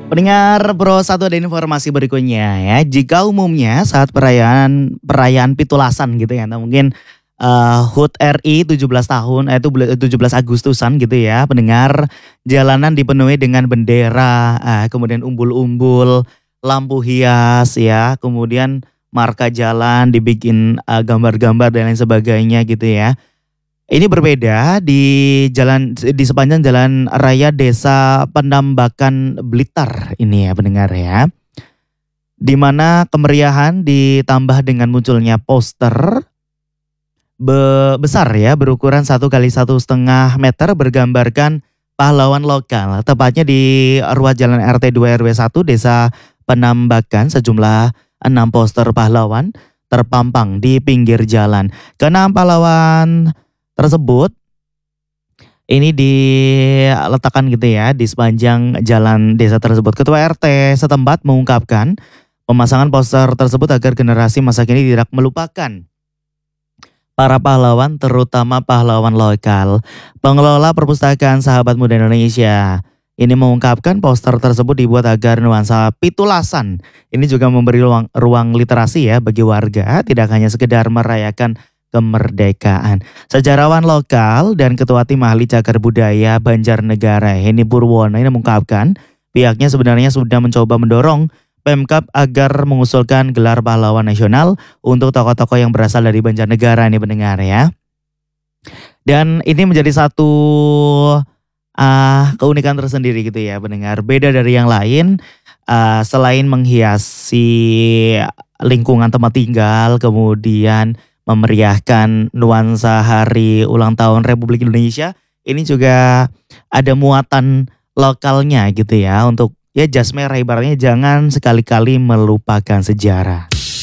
Pendengar Bro Satu, ada informasi berikutnya ya. Jika umumnya saat perayaan perayaan Pitulasan gitu ya, atau mungkin HUT RI 17 tahun, 17 Agustusan gitu ya, pendengar, jalanan dipenuhi dengan bendera, kemudian umbul-umbul, lampu hias ya, kemudian marka jalan dibikin gambar-gambar dan lain sebagainya gitu ya. Ini berbeda di sepanjang jalan raya Desa Penambakan Blitar ini ya pendengar ya. Di mana kemeriahan ditambah dengan munculnya poster besar ya, berukuran 1 kali 1,5 meter, bergambarkan pahlawan lokal. Tepatnya di ruas jalan RT 2 RW 1 Desa Penambakan, sejumlah 6 poster pahlawan terpampang di pinggir jalan. Keenam pahlawan tersebut ini diletakkan gitu ya di sepanjang jalan desa tersebut. Ketua RT setempat mengungkapkan pemasangan poster tersebut agar generasi masa kini tidak melupakan para pahlawan, terutama pahlawan lokal. Pengelola Perpustakaan Sahabat Muda Indonesia ini mengungkapkan poster tersebut dibuat agar nuansa Pitulasan ini juga memberi ruang literasi ya bagi warga, tidak hanya sekedar merayakan kemerdekaan. Sejarawan lokal dan Ketua Tim Ahli Cagar Budaya Banjarnegara Heni Purwono ini mengungkapkan pihaknya sebenarnya sudah mencoba mendorong Pemkab agar mengusulkan gelar pahlawan nasional untuk tokoh-tokoh yang berasal dari Banjarnegara ini pendengar ya. Dan ini menjadi satu keunikan tersendiri gitu ya pendengar. Beda dari yang lain, selain menghiasi lingkungan tempat tinggal, kemudian memeriahkan nuansa hari ulang tahun Republik Indonesia, ini juga ada muatan lokalnya gitu ya, untuk ya jas merah, ibaratnya jangan sekali-kali melupakan sejarah.